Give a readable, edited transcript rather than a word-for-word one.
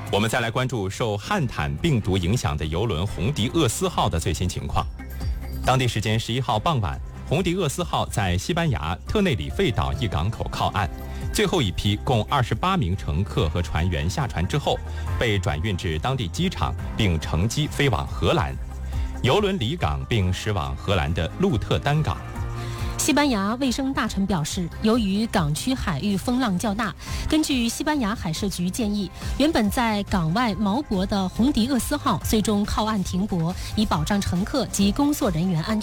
我们再来关注受汉坦病毒影响的邮轮红迪厄斯号的最新情况。当地时间11号傍晚，红迪厄斯号在西班牙特内里费岛一港口靠岸，最后一批共28名乘客和船员下船之后，被转运至当地机场，并乘机飞往荷兰。邮轮离港并驶往荷兰的鹿特丹港。 西班牙卫生大臣表示，由于港区海域风浪较大，根据西班牙海事局建议，原本在港外锚泊的红迪厄斯号最终靠岸停泊，以保障乘客及工作人员安全。